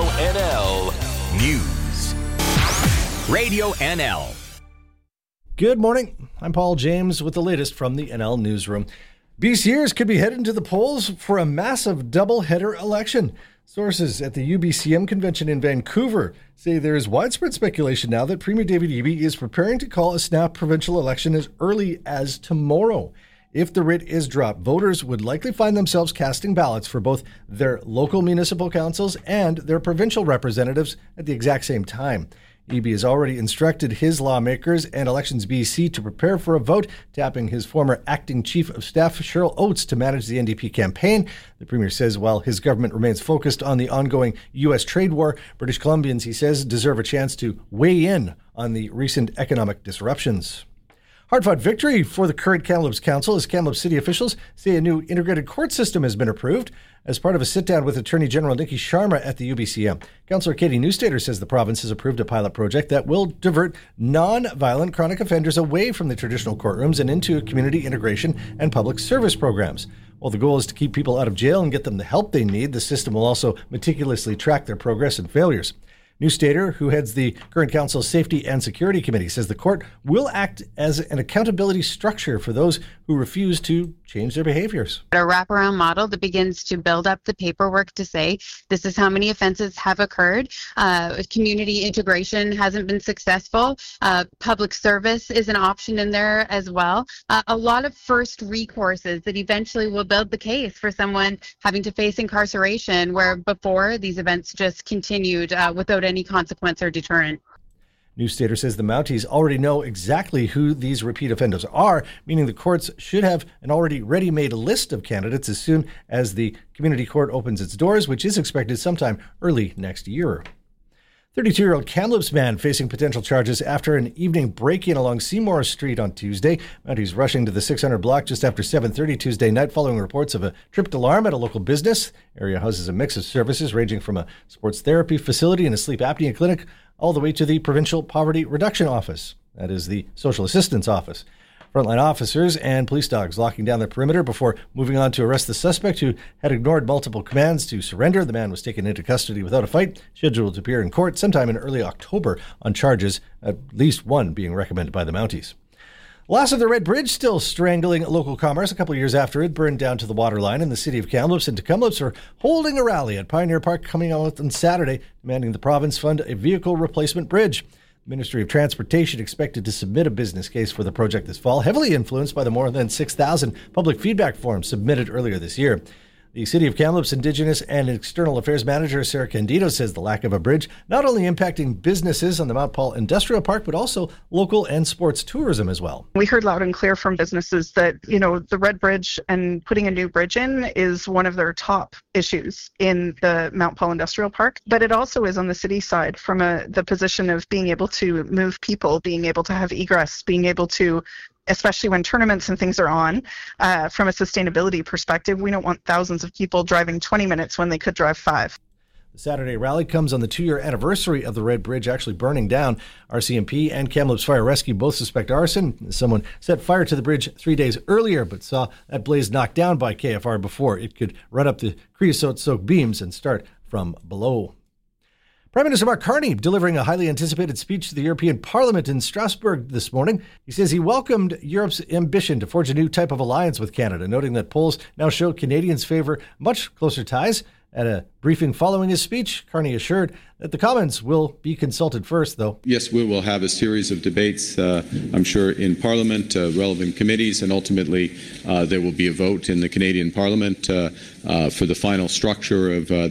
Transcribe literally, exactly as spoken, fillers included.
N L News. Radio N L. Good morning. I'm Paul James with the latest from the N L Newsroom. BCers could be heading to the polls for a massive double-header election. Sources at the U B C M convention in Vancouver say there is widespread speculation now that Premier David Eby is preparing to call a snap provincial election as early as tomorrow. If the writ is dropped, voters would likely find themselves casting ballots for both their local municipal councils and their provincial representatives at the exact same time. Eby has already instructed his lawmakers and Elections B C to prepare for a vote, tapping his former acting chief of staff, Cheryl Oates, to manage the N D P campaign. The premier says while his government remains focused on the ongoing U S trade war, British Columbians, he says, deserve a chance to weigh in on the recent economic disruptions. Hard-fought victory for the current Kamloops Council as Kamloops city officials say a new integrated court system has been approved as part of a sit-down with Attorney General Nikki Sharma at the U B C M. Councillor Katie Newstater says the province has approved a pilot project that will divert non-violent chronic offenders away from the traditional courtrooms and into community integration and public service programs. While the goal is to keep people out of jail and get them the help they need, the system will also meticulously track their progress and failures. Newstater, who heads the current council's Safety and Security Committee, says the court will act as an accountability structure for those who refuse to change their behaviors. A wraparound model that begins to build up the paperwork to say this is how many offenses have occurred. Uh, community integration hasn't been successful. Uh, public service is an option in there as well. Uh, a lot of first recourses that eventually will build the case for someone having to face incarceration, where before these events just continued uh, without any consequence or deterrent. Newstater says the Mounties already know exactly who these repeat offenders are, meaning the courts should have an already ready-made list of candidates as soon as the community court opens its doors, which is expected sometime early next year. thirty-two-year-old Kamloops man facing potential charges after an evening break-in along Seymour Street on Tuesday. Mounties rushing to the six hundred block just after seven thirty Tuesday night following reports of a tripped alarm at a local business. Area houses a mix of services ranging from a sports therapy facility and a sleep apnea clinic all the way to the Provincial Poverty Reduction Office. That is the Social Assistance Office. Frontline officers and police dogs locking down the perimeter before moving on to arrest the suspect, who had ignored multiple commands to surrender. The man was taken into custody without a fight, scheduled to appear in court sometime in early October on charges, at least one being recommended by the Mounties. Loss of the Red Bridge still strangling local commerce a couple of years after it burned down to the waterline, in the city of Kamloops and Tecumloops are holding a rally at Pioneer Park coming out on Saturday, demanding the province fund a vehicle replacement bridge. The Ministry of Transportation expected to submit a business case for the project this fall, heavily influenced by the more than six thousand public feedback forms submitted earlier this year. The City of Kamloops Indigenous and External Affairs Manager Sarah Candido says the lack of a bridge not only impacting businesses on the Mount Paul Industrial Park, but also local and sports tourism as well. We heard loud and clear from businesses that, you know, the Red Bridge and putting a new bridge in is one of their top issues in the Mount Paul Industrial Park. But it also is on the city side from a, the position of being able to move people, being able to have egress, being able to, especially when tournaments and things are on, uh, from a sustainability perspective, we don't want thousands of people driving twenty minutes when they could drive five. The Saturday rally comes on the two-year anniversary of the Red Bridge actually burning down. R C M P and Kamloops Fire Rescue both suspect arson. Someone set fire to the bridge three days earlier, but saw that blaze knocked down by K F R before it could run up the creosote-soaked beams and start from below. Prime Minister Mark Carney delivering a highly anticipated speech to the European Parliament in Strasbourg this morning. He says he welcomed Europe's ambition to forge a new type of alliance with Canada, noting that polls now show Canadians favor much closer ties. At a briefing following his speech, Carney assured that the Commons will be consulted first, though. Yes, we will have a series of debates, uh, I'm sure, in Parliament, uh, relevant committees, and ultimately uh, there will be a vote in the Canadian Parliament uh, uh, for the final structure of uh,